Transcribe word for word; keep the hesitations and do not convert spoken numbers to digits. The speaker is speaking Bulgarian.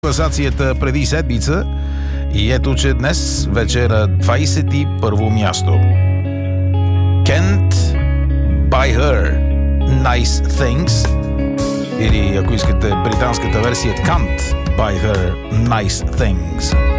Класацията преди седмица и ето, че днес вече на двадесет и първо място. Can't Buy Her Nice Things, или ако искате британската версия Can't Buy Her Nice Things.